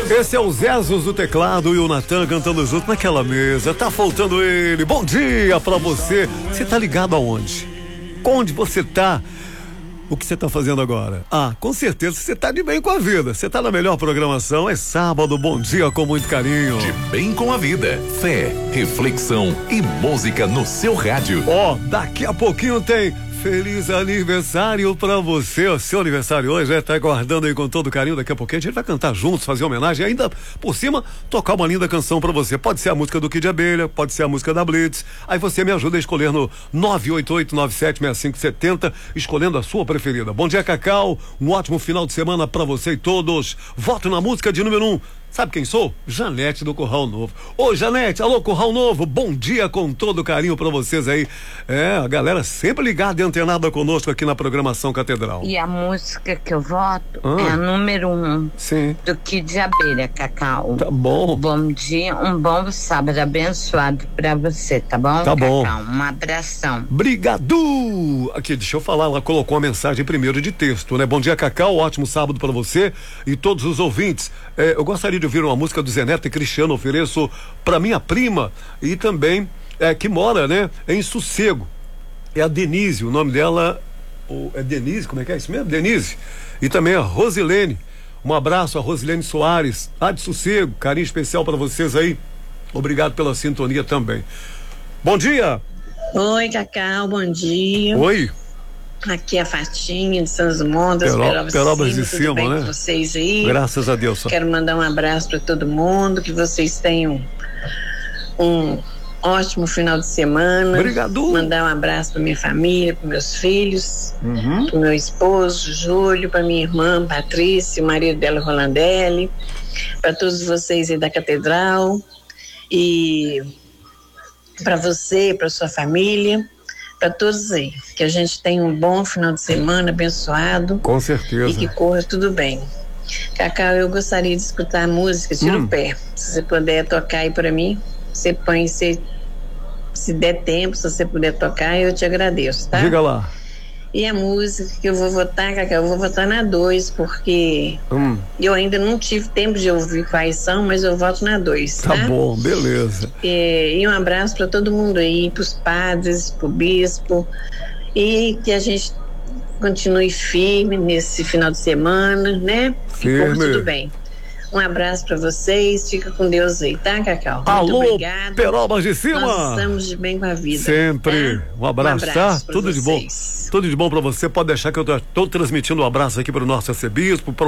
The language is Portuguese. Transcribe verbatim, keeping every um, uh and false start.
Esse é o Zezus do teclado e o Natan cantando junto naquela mesa. Tá faltando ele. Bom dia pra você. Você tá ligado aonde? Onde você tá? O que você tá fazendo agora? Ah, com certeza você tá de bem com a vida. Você tá na melhor programação. É sábado, bom dia com muito carinho. De bem com a vida. Fé, reflexão e música no seu rádio. Ó, oh, daqui a pouquinho tem feliz aniversário pra você. O seu aniversário hoje, né? Tá aguardando aí com todo carinho. Daqui a pouquinho a gente vai cantar juntos, fazer homenagem e ainda por cima tocar uma linda canção pra você. Pode ser a música do Kid Abelha, pode ser a música da Blitz. Aí você me ajuda a escolher no nove oito oito nove sete seis cinco sete zero, escolhendo a sua preferida. Bom dia, Cacau. Um ótimo final de semana pra você e todos. Voto na música de número um. Sabe quem sou? Janete do Curral Novo. Ô, Janete, alô, Curral Novo, bom dia com todo carinho pra vocês aí. É, a galera sempre ligada e antenada conosco aqui na programação Catedral. E a música que eu voto ah, é a número um. Sim. Do Kid Abelha, Cacau. Tá bom. Bom dia, um bom sábado abençoado pra você, tá bom, Tá Cacau? bom. Um abração. Obrigado! Aqui, deixa eu falar, ela colocou uma mensagem primeiro de texto, né? Bom dia, Cacau, ótimo sábado pra você e todos os ouvintes. É, eu gostaria de ouvir uma música do Zé Neto e Cristiano, ofereço pra minha prima e também é, que mora, né, em Sossego. É a Denise, o nome dela o, é Denise, como é que é isso mesmo? Denise. E também a Rosilene. Um abraço a Rosilene Soares, lá de Sossego, carinho especial pra vocês aí. Obrigado pela sintonia também. Bom dia! Oi, Cacau, bom dia. Oi. Aqui é a Fatinha de São Simão, das Peró, Perobas, Perobas de de Cima, bem né? com vocês aí. Graças a Deus. Só. Quero mandar um abraço para todo mundo, que vocês tenham um ótimo final de semana. Obrigado. Mandar um abraço para minha família, para meus filhos, uhum. para meu esposo Júlio, para minha irmã Patrícia, o marido dela Rolandelli, para todos vocês aí da Catedral e para você, para sua família. Para todos aí, que a gente tenha um bom final de semana, abençoado. Com certeza. E que corra tudo bem. Cacau, eu gostaria de escutar a música Tira hum. o Pé. Se você puder tocar aí para mim, você põe, se, se der tempo, se você puder tocar, eu te agradeço, tá? Diga lá. E a música que eu vou votar, Cacau, eu vou votar na dois, porque hum. eu ainda não tive tempo de ouvir quais são, mas eu voto na dois, tá? Tá bom, beleza. E, e um abraço para todo mundo aí, pros padres, pro bispo, e que a gente continue firme nesse final de semana, né? Firme. E corra tudo bem. Um abraço pra vocês, fica com Deus aí, tá, Cacau? Alô, muito obrigada. Perobas de Cima. Nós estamos de bem com a vida. Sempre. Tá? Um abraço, um abraço tá? Tudo vocês. de bom. Tudo de bom pra você. Pode deixar que eu tô, tô transmitindo um abraço aqui pro nosso arcebispo,